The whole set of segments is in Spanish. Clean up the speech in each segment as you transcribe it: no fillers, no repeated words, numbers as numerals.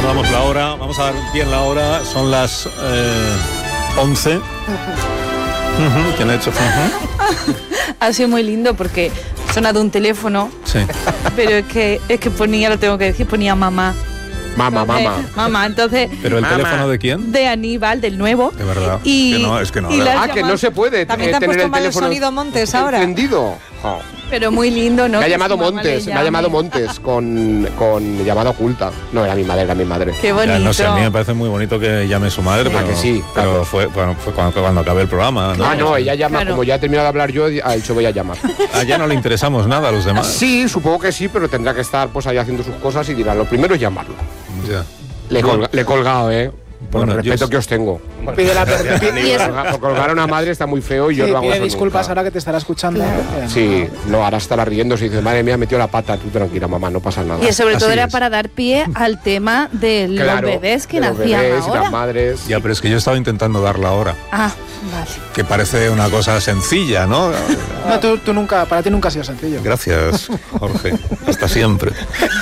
damos la hora, vamos a dar bien la hora, son las 11. ¿Quién ha hecho? Ha sido muy lindo porque ha sonado un teléfono, Sí. pero es que ponía, lo tengo que decir, ponía mamá. Mamá, entonces... ¿Pero el teléfono de quién? De Aníbal, del nuevo. De verdad. Y, que no, es que no. y ¿verdad? Que no se puede También te han tener puesto el mal el teléfono sonido Montes ahora. encendido. Oh. Pero muy lindo, ¿no? Me ha Que llamado su mamá Montes, le me ha llamado llame. Montes con llamada oculta. No, era mi madre. Qué bonito. Ya, no sé, a mí me parece muy bonito que llame su madre, pero, que sí, pero claro. fue cuando acabé el programa. ¿no? Ah, no, ella llama, Claro. como ya he terminado de hablar yo, ha dicho voy a llamar. A ella no le interesamos nada a los demás. Sí, supongo que sí, pero tendrá que estar pues ahí haciendo sus cosas y dirá, lo primero es llamarlo. Ya. Le he colgado, por Bueno, el respeto yo- que os tengo. Pide Por colgar a una madre está muy feo y yo no hago pide eso disculpas nunca. ahora que te estará escuchando. Sí, no, ahora estará riéndose y dice, madre mía, metió la pata, tú tranquila, mamá, no pasa nada. Y sobre todo Así era es. para dar pie al tema de los Claro, bebés que de los nacían bebés y ahora. las madres. Ya, pero es que yo estaba intentando dar la hora, Ah, vale. que parece una cosa sencilla, ¿no? No, tú nunca, para ti nunca ha sido sencillo. Gracias, Jorge. Hasta siempre.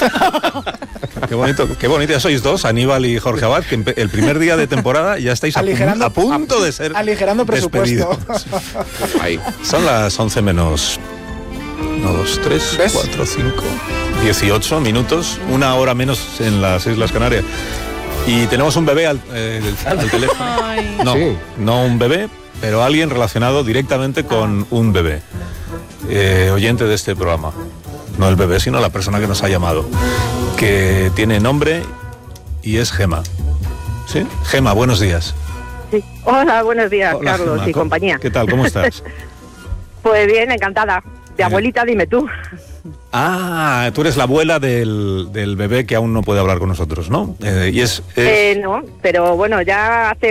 Qué bonito, ya sois dos, Aníbal y Jorge Abad, que el primer día de temporada ya estáis a punto de ser aligerando presupuesto. despedidos. Ahí. Son las 11 menos 1, 2, 3, ¿Ves? 4, 5, 18 minutos, una hora menos en las Islas Canarias. Y tenemos un bebé al teléfono. Ay. No, Sí. no un bebé, pero alguien relacionado directamente con un bebé. Oyente de este programa. No el bebé, sino la persona que nos ha llamado. Que tiene nombre y es Gema. ¿Sí? Gema, buenos días. Sí. Hola, buenos días, Hola, Carlos Gema. y compañía. ¿Qué tal? ¿Cómo estás? Pues bien, encantada. De abuelita, dime tú. Ah, tú eres la abuela del bebé que aún no puede hablar con nosotros, ¿no? Y es No, pero bueno, ya hace...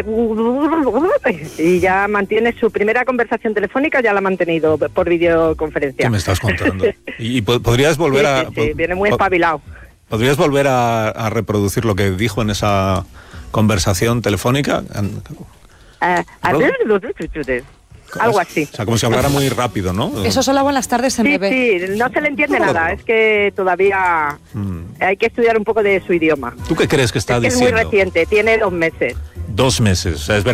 Y ya mantiene su primera conversación telefónica, ya la ha mantenido por videoconferencia. ¿Qué me estás contando? ¿Y podrías volver Sí, viene muy espabilado. ¿Podrías volver a reproducir lo que dijo en esa conversación telefónica? Algo así. O sea, como si hablara muy rápido, ¿no? Eso solo hago en las tardes en Sí, bebé. sí, no se le entiende nada. Es que todavía hay que estudiar un poco de su idioma. ¿Tú qué crees que está Es que es diciendo? muy reciente, tiene 2 meses. 2 meses. O sea, es verdad.